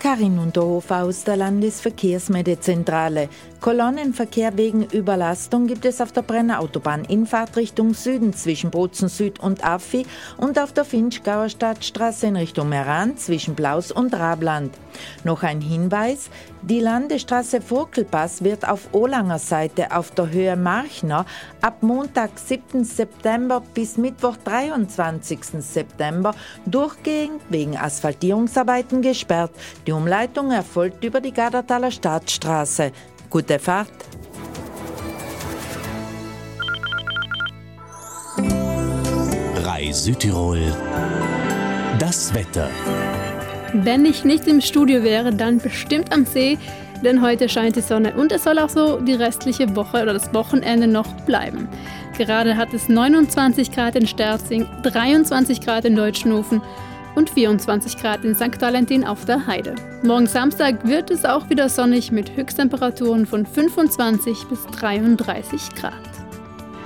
Karin Unterhofer aus der Landesverkehrsmeldezentrale. Kolonnenverkehr wegen Überlastung gibt es auf der Brenner Autobahn Infahrt Richtung Süden zwischen Bozen Süd und Affi und auf der Vinschgauer Stadtstraße in Richtung Meran zwischen Blaus und Rabland. Noch ein Hinweis: Die Landesstraße Vogtelpass wird auf Olanger Seite auf der Höhe Marchner ab Montag 7. September bis Mittwoch 23. September durchgehend wegen Asphaltierungsarbeiten gesperrt. Die Umleitung erfolgt über die Gardertaler Stadtstraße. Gute Fahrt! Rai Südtirol. Das Wetter. Wenn ich nicht im Studio wäre, dann bestimmt am See, denn heute scheint die Sonne und es soll auch so die restliche Woche oder das Wochenende noch bleiben. Gerade hat es 29 Grad in Sterzing, 23 Grad in Deutschenhofen und 24 Grad in St. Valentin auf der Heide. Morgen Samstag wird es auch wieder sonnig mit Höchsttemperaturen von 25 bis 33 Grad.